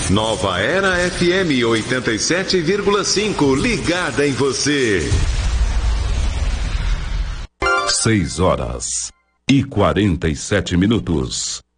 Nova Era FM 87,5, ligada em você. 6 horas e 47 minutos.